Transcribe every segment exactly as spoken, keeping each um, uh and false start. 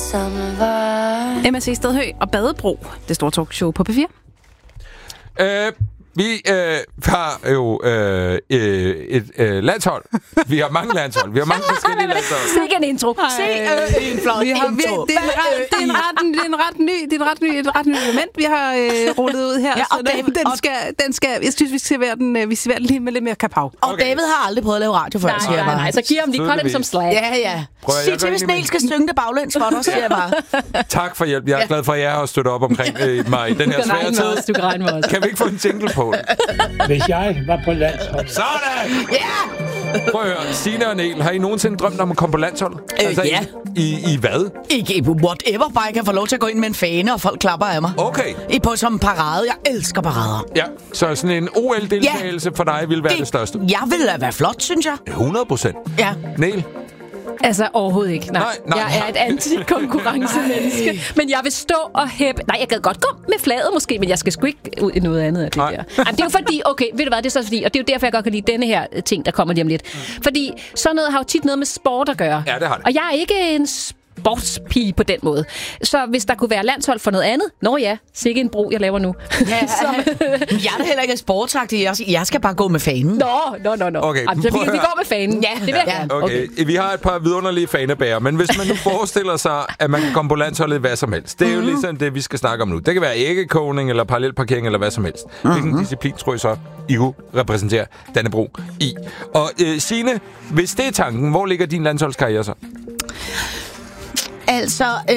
M S C Stedhøj og Badebro, det store talkshow på P fire. Øh, vi øh, har jo øh, et øh, landshold. Vi har mange landshold. Vi har mange forskellige landshold. Sikke en intro. Sikke øh, en flot intro. Vi, det er en ret, det er en ret, det er en ret ny, det er en ret ny, et ret ny element, vi har øh, rullet ud her. Ja, så den, David, den, skal, den skal, jeg synes, vi skal servere den, øh, vi serverer den lige med lidt mere kapav. Og okay. David har aldrig prøvet at lave radio før, nej, siger jeg bare. Nej, nej, så giv ham de kolde som slag. Ja, ja. Sig til, hvis Niel skal synge det baglæns for dig, siger jeg bare. Tak for hjælp. Jeg er glad for, at jeg har støttet op omkring øh, mig i den her svære tid. Du kan regne med os. Kan vi ikke få en jingle på det? Hvis jeg var på landshold. Sådan! Ja! Yeah! Prøv at høre, Signe og Niel, har I nogensinde drømt om at komme på landshold? Øh, altså, ja. I, i, I hvad? Ikke whatever, bare jeg kan få lov til at gå ind med en fane, og folk klapper af mig. Okay. I på som parade. Jeg elsker parader. Ja, så sådan en O L-deltagelse ja. for dig vil være det, det største? Jeg vil da være flot, synes jeg. hundrede procent. Ja. Niel? Altså overhovedet ikke. Nej. Nej, nej, jeg er et antikonkurrencemenneske. Men jeg vil stå og hæppe. Nej, jeg gad godt gå med flaget måske, men jeg skal sgu ikke ud i noget andet af det nej. der. Jamen, det er jo fordi, okay, ved du hvad, det er så fordi, og det er jo derfor, jeg godt kan lide denne her ting, der kommer lige om lidt. Fordi sådan noget har jo tit noget med sport at gøre. Ja, det har det. Og jeg er ikke en sportspige på den måde. Så hvis der kunne være landshold for noget andet, nå ja, sikke en bro, jeg laver nu. Ja, Som, jeg er da heller ikke sportsagtig. Jeg, jeg skal bare gå med fanen. Nå, nå, nå, nå. Okay, altså, vi, vi går med fanen. Ja, det vil jeg ja. gerne. Okay. okay, vi har et par vidunderlige fanebærer, men hvis man nu forestiller sig, at man kan komme på landsholdet hvad som helst, det er jo mm-hmm. ligesom det, vi skal snakke om nu. Det kan være æggekogning, eller parallelparkering, eller hvad som helst. Mm-hmm. Hvilken disciplin tror jeg så, I kunne repræsentere Dannebro i? Og øh, Signe, hvis det er tanken, hvor ligger din landsholdskarriere så? Altså, øh,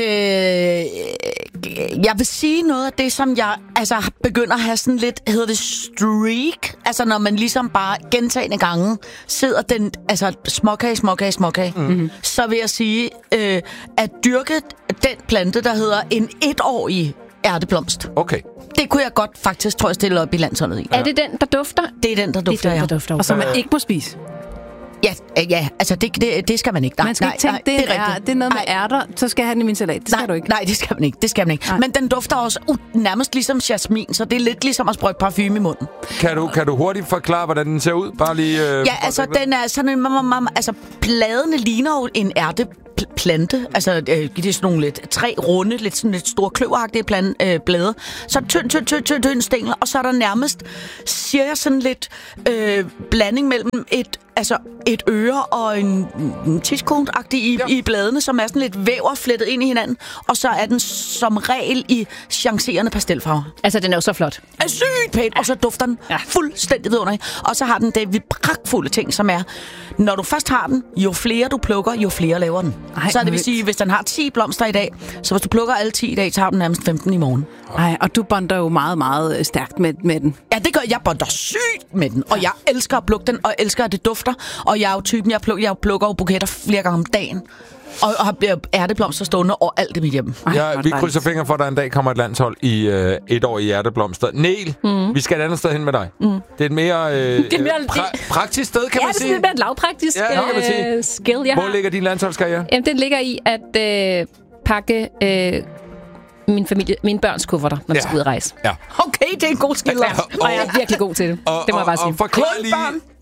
jeg vil sige noget af det, som jeg altså begynder at have sådan lidt, hedder det streak? Altså, når man ligesom bare gentagne gange sidder den, altså småkage, småkage, småkage, mm-hmm. så vil jeg sige, øh, at dyrke den plante, der hedder en etårig ærteblomst. Okay. Det kunne jeg godt faktisk, tror jeg, stille op i landsholdet i. Ja. Er det den, der dufter? Det er den, der dufter, det er den, der ja. dufter. Og som man ikke må spise. Ja, ja, altså det, det, det skal man ikke. Nej, man skal nej, ikke tænke, nej, det, det, er er, det er noget med ærter, så skal jeg have den i min salat. Det skal nej, du ikke. Nej, det skal man ikke. Det skal man ikke. Men den dufter også uh, nærmest ligesom jasmin, så det er lidt ligesom at sprøjte parfume i munden. Kan du, kan du hurtigt forklare, hvordan den ser ud? Bare lige... Øh, ja, altså den er sådan en... Mam, mam, altså bladene ligner jo en ærte plante, altså øh, det er sådan nogle lidt tre runde, lidt sådan lidt store kløveragtige plan, øh, blade, så tynd, tynd, tynd, tynd, tynd stængler, og så er der nærmest, siger jeg sådan lidt øh, blanding mellem et altså et øre og en, en tidskone-agtig i, ja. i bladene, som er sådan lidt væver flettet ind i hinanden, og så er den som regel i chancerende pastelfarver. Altså, den er jo så flot. Er sygt pænt, ja. Og så dufter den ja. fuldstændig vidunderligt. Og så har den det pragtfulde ting, som er, når du først har den, jo flere du plukker, jo flere laver den. Ej, så det vil sige, hvis den har ti blomster i dag, så hvis du plukker alle ti i dag, så har du nærmest femten i morgen. Nej, og du bonder jo meget, meget stærkt med, med den. Ja, det gør jeg. bonder sygt med den, og jeg elsker at plukke den, og elsker, at det dufter. Og jeg er jo typen, jeg plukker, jeg plukker jo buketter flere gange om dagen. Og, og har ærteblomster stående over alt i mit hjem. Ja, vi krydser fingre for, at der en dag kommer et landshold i øh, et år i hjerteblomster. Niel, mm. vi skal et andet sted hen med dig. Mm. Det er et mere, øh, det er mere pra- praktisk sted, kan ja, man sige. Ja, det er lidt mere lavpraktisk ja, kan man sige. øh, skill, jeg Hvor har. ligger din landsholdskarriere? Jamen, den ligger i at øh, pakke øh, min familie, mine børns kufferter, når ja. de skal ud at rejse. Ja. Okay, det er en god skill. Ja, og, og jeg er virkelig god til det. Og, det må jeg bare og, sige. Og forklar lige...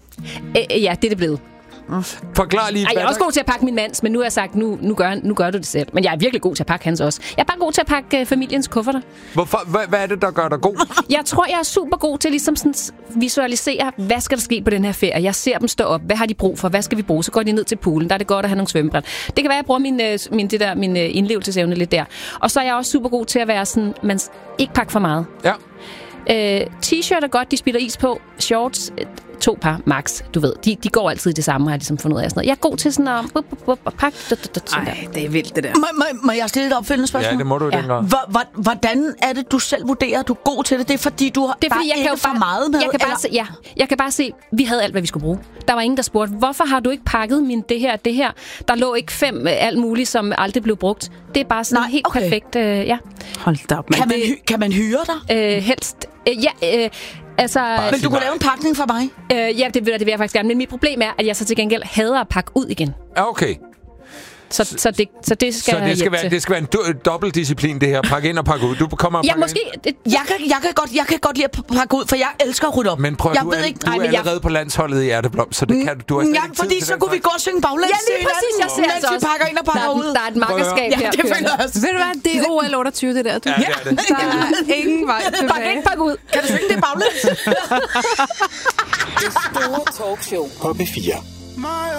Øh, ja, det er det blevet. Forklar lige... Ej, jeg er også god til at pakke min mands, men nu har jeg sagt, nu, nu, gør, nu gør du det selv. Men jeg er virkelig god til at pakke hans også. Jeg er bare god til at pakke uh, familiens kufferter. Hvorfor? Hvad, hvad er det, der gør dig god? Jeg tror, jeg er super god til ligesom sådan visualisere, hvad skal der ske på den her ferie. Jeg ser dem stå op. Hvad har de brug for? Hvad skal vi bruge? Så går de ned til poolen. Der er det godt at have nogle svømmebræt. Det kan være, at jeg bruger min, min, det der, min indlevelsesevne lidt der. Og så er jeg også super god til at være sådan, man ikke pakke for meget. Ja. Øh, t-shirt er godt, de spiller is på. Shorts, to par max, du ved. De, de går altid det samme, har jeg ligesom fundet ud af. Sådan noget. Jeg er god til sådan at bup, bup, bup, og pakke. Nej, det er vildt, det der. Må, må, må jeg stille et opfølgende spørgsmål? Ja, det må du i den grad. Hvordan er det, du selv vurderer, at du er god til det? Det er fordi, du har det er, bare fordi, jeg ikke kan for meget med? Jeg kan, bare se, ja, jeg kan bare se, vi havde alt, hvad vi skulle bruge. Der var ingen, der spurgte, hvorfor har du ikke pakket min det her, det her? Der lå ikke fem alt muligt, som aldrig blev brugt. Det er bare sådan Nej, helt okay. perfekt, øh, ja. Hold da op, kan, man, hy- kan man hyre dig? Øh, helst. Øh, ja, øh, altså... Men du kunne lave en pakning for mig? Øh, ja, det vil, det vil jeg faktisk gerne. Men mit problem er, at jeg så til gengæld hader at pakke ud igen. Ja, okay. Så, så, det, så det skal Så det skal, være, det skal være en do- dobbeltdisciplin, det her. Pak ind og pak ud. Du kommer og Ja, pakker måske... ind. Det, Jeg kan, jeg, kan godt, jeg kan godt lide at pakke ud, for jeg elsker at rydde op. Men prøv, jeg du, ved er, ikke, du er nej, men jeg- allerede på landsholdet i Ærteblom, så det kan du. Du har slet Ja, ikke tid fordi til så den kunne vi slags. gå og synge baglæns. ja, lige præcis. Jeg ser mens altså vi også. pakker ind og pakker der, ud. er, der er et makkerskab Ja, her. det føler jeg også. Ved du hvad, det er O L otteogtyve, det der. Du. Ja, det er det. Der er ingen vej Pak tilbage. ind, pak ud. Kan du synge det baglæns? Det store talkshow På P fire.